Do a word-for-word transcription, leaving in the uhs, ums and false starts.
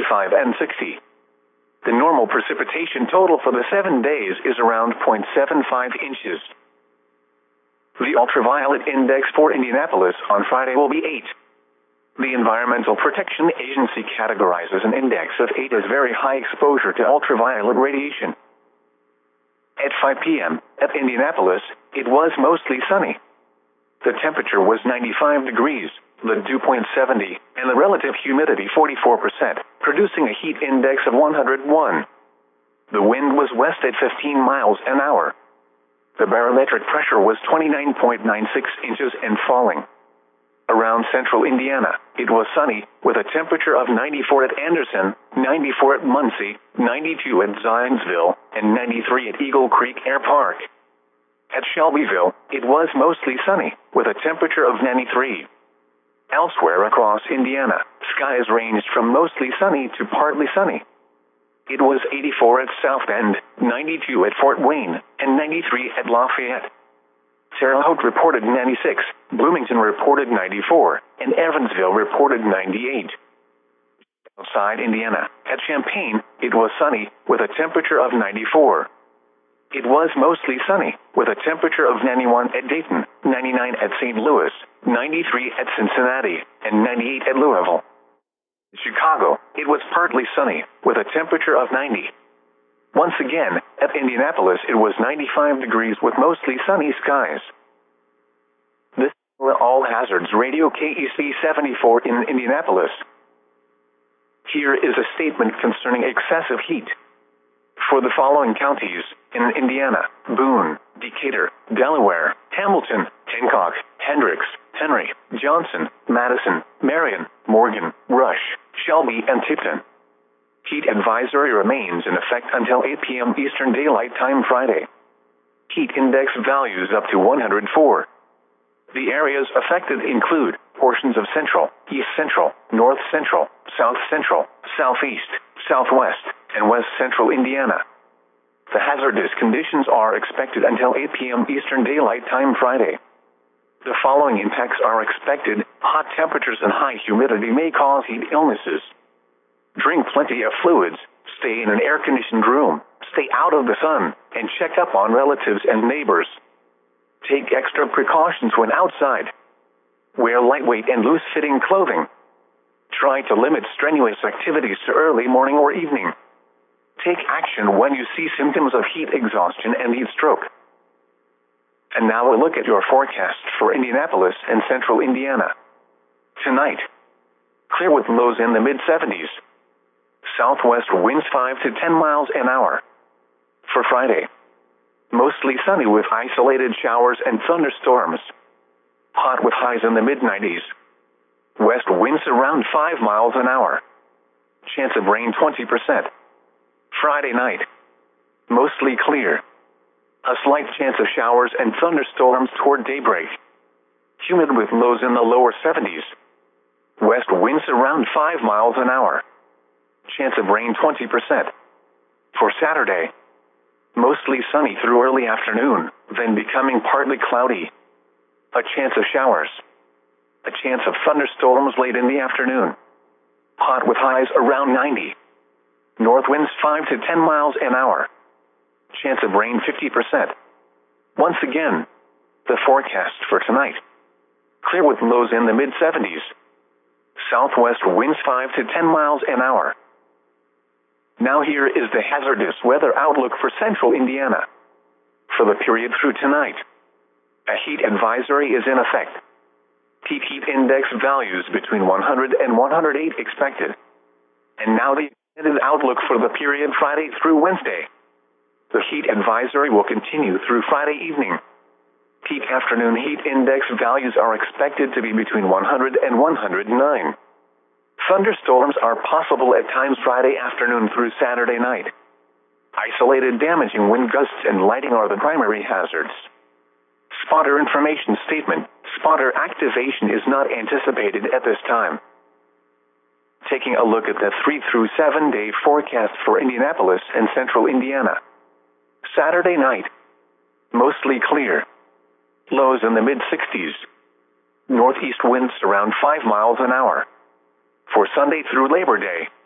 fifty-five and sixty. The normal precipitation total for the seven days is around zero point seven five inches. The ultraviolet index for Indianapolis on Friday will be eight. The Environmental Protection Agency categorizes an index of eight as very high exposure to ultraviolet radiation. At five p m at Indianapolis, it was mostly sunny. The temperature was ninety-five degrees, the dew point seventy, and the relative humidity forty-four percent, producing a heat index of one hundred one. The wind was west at fifteen miles an hour. The barometric pressure was twenty-nine point nine six inches and falling. Around central Indiana, it was sunny, with a temperature of ninety-four at Anderson, ninety-four at Muncie, ninety-two at Zionsville, and ninety-three at Eagle Creek Air Park. At Shelbyville, it was mostly sunny, with a temperature of ninety-three. Elsewhere across Indiana, skies ranged from mostly sunny to partly sunny. It was eighty-four at South Bend, ninety-two at Fort Wayne, and ninety-three at Lafayette. Terre Haute reported ninety-six, Bloomington reported ninety-four, and Evansville reported ninety-eight. Outside Indiana, at Champaign, it was sunny, with a temperature of ninety-four. It was mostly sunny, with a temperature of ninety-one at Dayton, ninety-nine at Saint Louis, ninety-three at Cincinnati, and ninety-eight at Louisville. In Chicago, it was partly sunny, with a temperature of ninety. Once again, at Indianapolis it was ninety-five degrees with mostly sunny skies. This is All Hazards Radio K E C seventy-four in Indianapolis. Here is a statement concerning excessive heat. For the following counties, in Indiana: Boone, Decatur, Delaware, Hamilton, Hancock, Hendricks, Henry, Johnson, Madison, Marion, Morgan, Rush, Shelby, and Tipton. Heat advisory remains in effect until eight p m Eastern Daylight Time Friday. Heat index values up to one hundred four. The areas affected include portions of central, east central, north central, south central, southeast, southwest, and west central Indiana. The hazardous conditions are expected until eight p m Eastern Daylight Time Friday. The following impacts are expected: hot temperatures and high humidity may cause heat illnesses. Drink plenty of fluids, stay in an air-conditioned room, stay out of the sun, and check up on relatives and neighbors. Take extra precautions when outside. Wear lightweight and loose-fitting clothing. Try to limit strenuous activities to early morning or evening. Take action when you see symptoms of heat exhaustion and heat stroke. And now a look at your forecast for Indianapolis and central Indiana. Tonight, clear with lows in the mid seventies. Southwest winds five to ten miles an hour. For Friday, mostly sunny with isolated showers and thunderstorms. Hot with highs in the mid nineties. West winds around five miles an hour. Chance of rain twenty percent. Friday night, mostly clear. A slight chance of showers and thunderstorms toward daybreak. Humid with lows in the lower seventies. West winds around five miles an hour. Chance of rain twenty percent. For Saturday, mostly sunny through early afternoon, then becoming partly cloudy. A chance of showers. A chance of thunderstorms late in the afternoon. Hot with highs around ninety. North winds five to ten miles an hour. Chance of rain fifty percent. Once again, the forecast for tonight. Clear with lows in the mid seventies. Southwest winds five to ten miles an hour. Now here is the hazardous weather outlook for central Indiana. For the period through tonight, a heat advisory is in effect. Peak heat index values between one hundred and one hundred eight expected. And now the extended outlook for the period Friday through Wednesday. The heat advisory will continue through Friday evening. Peak afternoon heat index values are expected to be between one hundred and one hundred nine. Thunderstorms are possible at times Friday afternoon through Saturday night. Isolated damaging wind gusts and lighting are the primary hazards. Spotter information statement: spotter activation is not anticipated at this time. Taking a look at the three through seven day forecast for Indianapolis and central Indiana. Saturday night, mostly clear. Lows in the mid sixties. Northeast winds around five miles an hour. For Sunday through Labor Day,